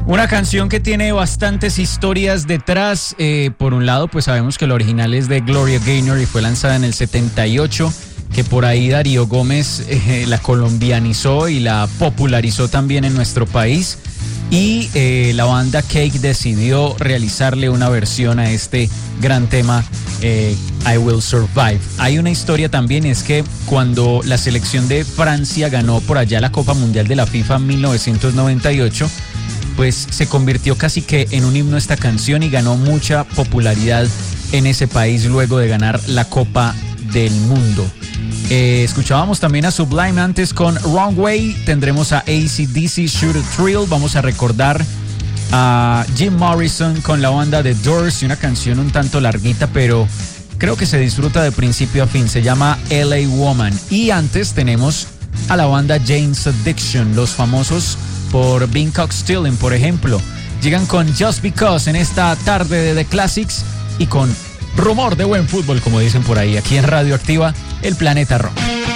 Una canción que tiene bastantes historias detrás. Por un lado, pues sabemos que la original es de Gloria Gaynor y fue lanzada en el 78, que por ahí Darío Gómez la colombianizó y la popularizó también en nuestro país. Y la banda Cake decidió realizarle una versión a este gran tema, I Will Survive. Hay una historia también, es que cuando la selección de Francia ganó por allá la Copa Mundial de la FIFA en 1998, pues se convirtió casi que en un himno esta canción y ganó mucha popularidad en ese país luego de ganar la Copa del Mundo. Escuchábamos también a Sublime antes con Wrong Way. Tendremos a AC/DC, Shoot a Thrill. Vamos a recordar a Jim Morrison con la banda The Doors y una canción un tanto larguita, pero creo que se disfruta de principio a fin. Se llama LA Woman. Y antes tenemos a la banda Jane's Addiction, los famosos por Being Caught Stealing, por ejemplo. Llegan con Just Because en esta tarde de The Classics y con rumor de buen fútbol, como dicen por ahí, aquí en Radio Activa, el Planeta Rock.